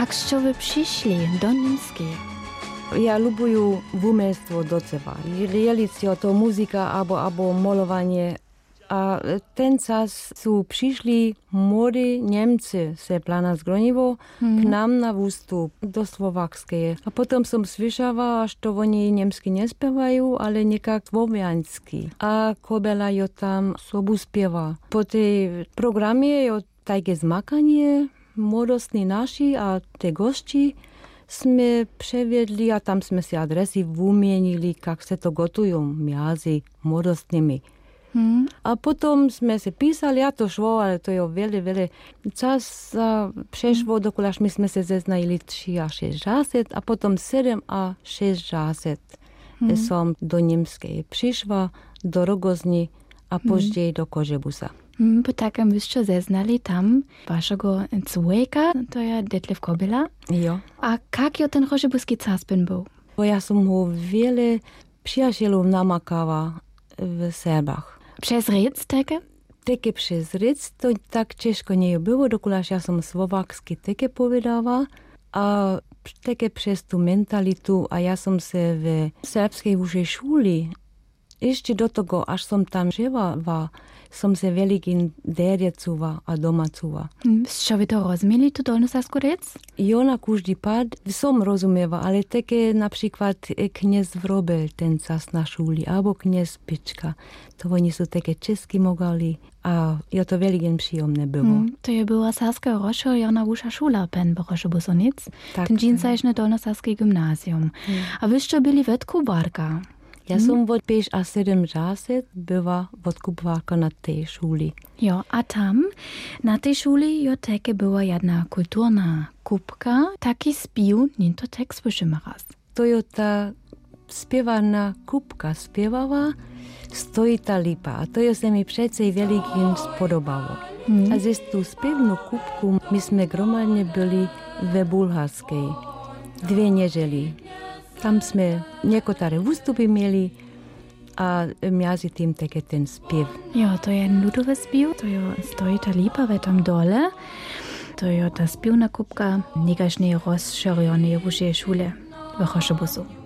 Jak ste wy przyszli do Niemskiej? Ja lubię umelstwo docewa. Jeli to muzyka albo malowanie. A ten czas są przyszli młodzi Niemcy z plana Zgroniwo k nam na występ do Słowackiej. A potem som słyszała, że oni niemski nie śpiewają, ale niekak słowiański. A kobela jo tam sobu śpiewa. Po tej programie jo takie zmakanie, młodostni nasi, a te gości sme przewiedli, a tam sme si adresy wymienili, jak se to gotują między młodostnymi. A potom sme se písali, a to šlo, ale to je veľa čas přešlo, dokud my sme se zeznajili 3 a 6 razy, a potom 7 a 6 razy som do Niemskej prišla, do Rogozni a později do Kožebusa. Po takem byste zeznali tam vašego człowieka, to je Detlev Kobila. Jo. A jak jo ten kožebuský caspin był? Ja som ho veľa priateľov namakala w Serbach. Przez Ritz takie? Takie przez Ritz to tak ciężko nie było, dokulaż ja som słowacki takie powiedziała, a takie przez tu mentalitu, a ja som se w serbskiej wyższej szuli, jeszcze do tego, aż som tam żyła, som se veľkým derjecuva a domacuva. Čo vy to rozumieli, tu dolnosarsku Ritz? Jo na každý pád som rozumieva, ale také napríklad kněz Vrobel ten čas na šuli, alebo kněz Pička. To oni sú také česky mogali a jo to veľkým příjemné bylo. To je była sarska Roszo, Jona Wusza Szula, pen Roszo Busonic, ten dżinsajszne dolnosarskie gimnazjum. A wyście byli wetkubarka. Ja som od 5 a 7 razy była odkupwarka na tej szuli. Jo, a tam na tej szuli jo takie była jedna kulturna kupka, taki spił, nie to tekst słyszymy raz. To jo ta spiewana kupka spiewała, stoi ta lipa, a to jo se mi přece veľkým spodobało. A ze tu spiewną kupku my sme gromadne byli we Bulharskiej 2 niedzieli. Tam sme niekotare vystupy mieli a między tym takie ten spiew. Jo, to je ludowy spił, to jo stoi ta lipa we tam dole, to jo ta spiewna kupka, nikaż nie rozszerzone w szule w Chošobusu.